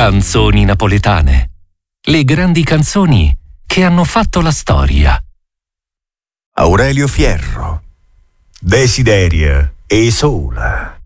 Canzoni napoletane. Le grandi canzoni che hanno fatto la storia. Aurelio Fierro. Desideria e sola.